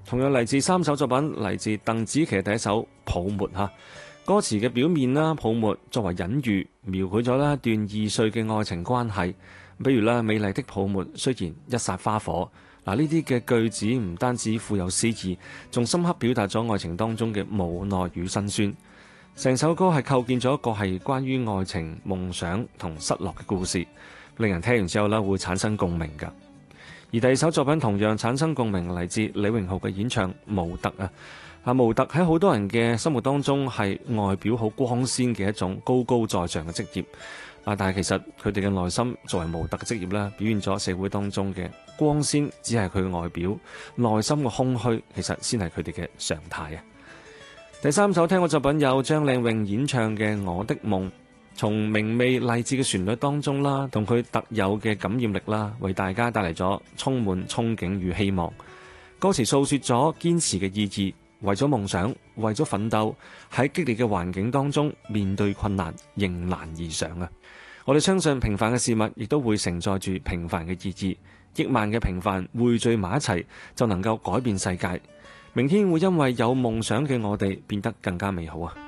同樣嚟自3首作品，嚟自鄧紫棋嘅第一首《泡沫》嚇。歌詞嘅表面啦，泡沫作為隱喻，描繪咗一段易碎嘅愛情關係。比如啦，美麗的泡沫雖然一剎花火。嗱，呢啲嘅句子唔單止富有詩意，仲深刻表達咗愛情當中嘅無奈與辛酸。成首歌係構建咗一個係關於愛情、夢想同失落嘅故事，令人聽完之後咧會產生共鳴㗎。而第二首作品同樣產生共鳴，嚟自李榮浩嘅演唱《模特》啊。模特喺好多人嘅生活當中係外表好光鮮嘅一種高高在上嘅職業，但係其實佢哋嘅內心作為模特嘅職業咧，表現咗社會當中嘅光鮮只係佢嘅外表，內心嘅空虛其實先係佢哋嘅常態啊。第三首聽過作品有張靚穎演唱嘅《我的夢》，從明媚勵志嘅旋律當中啦，同佢特有嘅感染力啦，為大家帶嚟咗充滿憧憬與希望。歌詞訴說咗堅持嘅意義，為咗夢想，為咗奮鬥，喺激烈嘅環境當中面對困難，迎難而上啊！我哋相信平凡嘅事物亦都會承載住平凡嘅意義，億萬嘅平凡匯聚埋一齊，就能夠改變世界。明天會因為有夢想嘅我哋變得更加美好啊！